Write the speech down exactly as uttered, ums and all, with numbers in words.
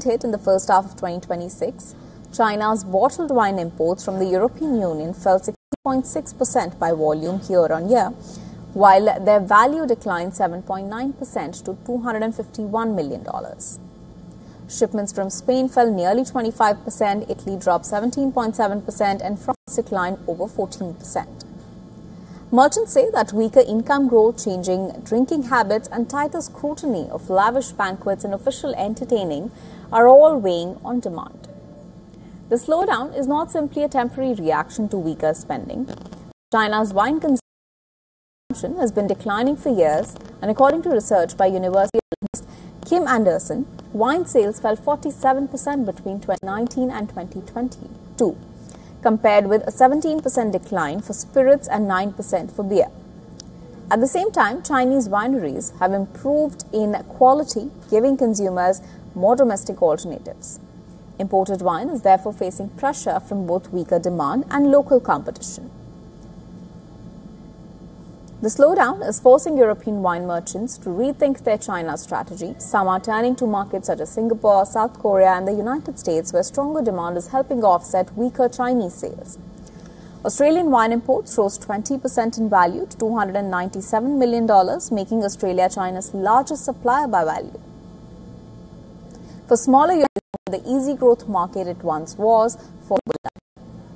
hit in the first half of twenty twenty-six, China's bottled wine imports from the European Union fell sixty point six percent by volume year-on-year, while their value declined seven point nine percent to two hundred fifty-one million dollars. Shipments from Spain fell nearly twenty-five percent, Italy dropped seventeen point seven percent, and France declined over fourteen percent. Merchants say that weaker income growth, changing drinking habits, and tighter scrutiny of lavish banquets and official entertaining are all weighing on demand. The slowdown is not simply a temporary reaction to weaker spending. China's wine consumption has been declining for years, and according to research by University economist Kim Anderson, wine sales fell forty-seven percent between twenty nineteen and twenty twenty-two, compared with a seventeen percent decline for spirits and nine percent for beer. At the same time, Chinese wineries have improved in quality, giving consumers more domestic alternatives. Imported wine is therefore facing pressure from both weaker demand and local competition. The slowdown is forcing European wine merchants to rethink their China strategy. Some are turning to markets such as Singapore, South Korea, and the United States, where stronger demand is helping offset weaker Chinese sales. Australian wine imports rose twenty percent in value to two hundred ninety-seven million dollars, making Australia China's largest supplier by value. For smaller units, the easy growth market it once was, for